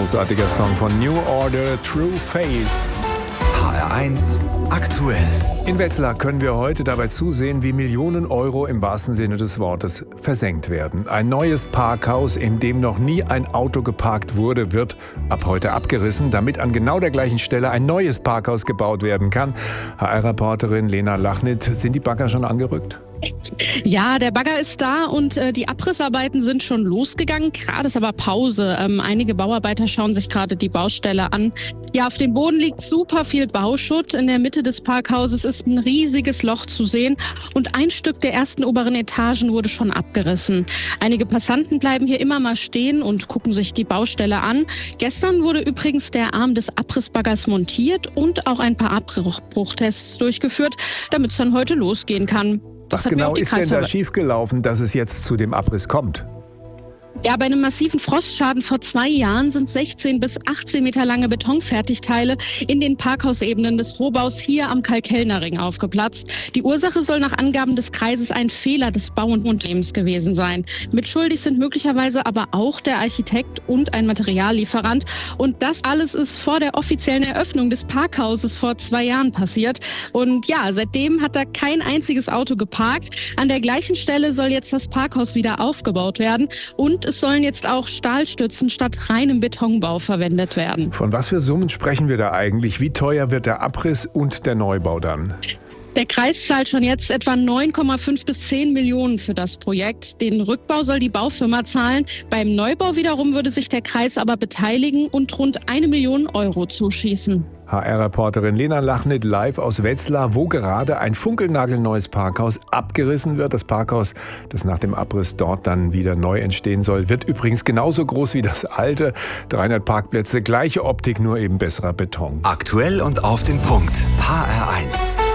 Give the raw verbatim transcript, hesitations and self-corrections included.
großartiger Song von New Order, True Face. H R eins aktuell. In Wetzlar können wir heute dabei zusehen, wie Millionen Euro im wahrsten Sinne des Wortes versenkt werden. Ein neues Parkhaus, in dem noch nie ein Auto geparkt wurde, wird ab heute abgerissen, damit an genau der gleichen Stelle ein neues Parkhaus gebaut werden kann. H R-Reporterin Lena Lachnit, sind die Bagger schon angerückt? Ja, der Bagger ist da und äh, die Abrissarbeiten sind schon losgegangen. Gerade ist aber Pause. Ähm, einige Bauarbeiter schauen sich gerade die Baustelle an. Ja, auf dem Boden liegt super viel Bauschutt. In der Mitte des Parkhauses ist ein riesiges Loch zu sehen und ein Stück der ersten oberen Etagen wurde schon abgerissen. Einige Passanten bleiben hier immer mal stehen und gucken sich die Baustelle an. Gestern wurde übrigens der Arm des Abrissbaggers montiert und auch ein paar Abbruchtests durchgeführt, damit es dann heute losgehen kann. Was genau ist denn da schiefgelaufen, dass es jetzt zu dem Abriss kommt? Ja, bei einem massiven Frostschaden vor zwei Jahren sind sechzehn bis achtzehn Meter lange Betonfertigteile in den Parkhausebenen des Rohbaus hier am Karl-Kellner-Ring aufgeplatzt. Die Ursache soll nach Angaben des Kreises ein Fehler des Bauunternehmens gewesen sein. Mitschuldig sind möglicherweise aber auch der Architekt und ein Materiallieferant. Und das alles ist vor der offiziellen Eröffnung des Parkhauses vor zwei Jahren passiert. Und ja, seitdem hat da kein einziges Auto geparkt. An der gleichen Stelle soll jetzt das Parkhaus wieder aufgebaut werden und es sollen jetzt auch Stahlstützen statt reinem Betonbau verwendet werden. Von was für Summen sprechen wir da eigentlich? Wie teuer wird der Abriss und der Neubau dann? Der Kreis zahlt schon jetzt etwa neun Komma fünf bis zehn Millionen für das Projekt. Den Rückbau soll die Baufirma zahlen. Beim Neubau wiederum würde sich der Kreis aber beteiligen und rund eine Million Euro zuschießen. H R-Reporterin Lena Lachnit live aus Wetzlar, wo gerade ein funkelnagelneues Parkhaus abgerissen wird. Das Parkhaus, das nach dem Abriss dort dann wieder neu entstehen soll, wird übrigens genauso groß wie das alte. dreihundert Parkplätze, gleiche Optik, nur eben besserer Beton. Aktuell und auf den Punkt. H R eins.